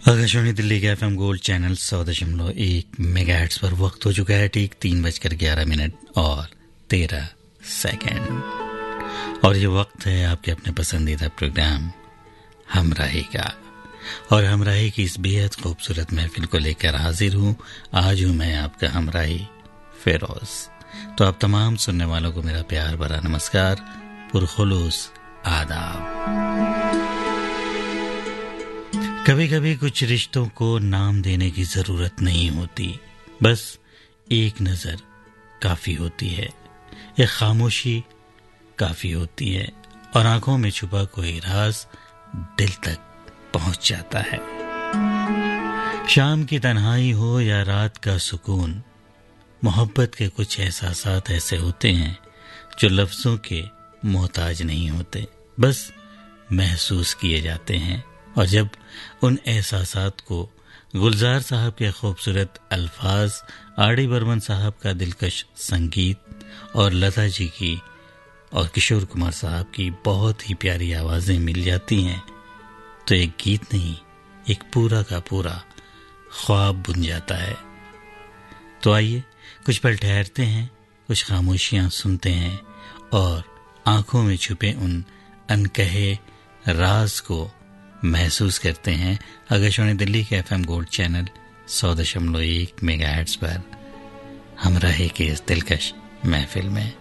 आकाशवाणी दिल्ली के FM gold channel 100.1 megahertz पर वक्त हो चुका है ठीक 3:11 और 13 सेकंड। और ये वक्त है आपके अपने पसंदीदा प्रोग्राम हमराही का। और हमराही की इस बेहद खूबसूरत महफिल को लेकर हाजिर हूँ। आज हूँ मैं आपका हमराही फिरोज। तो आप तमाम सुनने वालों को मेरा प्यार भरा नमस्कार, पुरखुलूस आदाब। कभी कभी कुछ रिश्तों को नाम देने की जरूरत नहीं होती, बस एक नजर काफी होती है, एक खामोशी काफी होती है और आंखों में छुपा कोई राज दिल तक पहुंच जाता है। शाम की तन्हाई हो या रात का सुकून, मोहब्बत के कुछ एहसासात ऐसे होते हैं जो लफ्जों के मोहताज नहीं होते, बस महसूस किए जाते हैं। और जब उन एहसासात को गुलजार साहब के खूबसूरत अल्फाज, आर.डी. बर्मन साहब का दिलकश संगीत और लता जी की और किशोर कुमार साहब की बहुत ही प्यारी आवाजें मिल जाती हैं, तो एक गीत नहीं, एक पूरा का पूरा ख्वाब बुन जाता है। तो आइए कुछ पल ठहरते हैं, कुछ खामोशियां सुनते हैं और आंखों में छुपे उन अनकहे राज को महसूस करते हैं। आकाशवाणी दिल्ली के FM गोल्ड चैनल 100.1 मेगाहर्ट्ज पर हमराही के इस दिलकश महफिल में।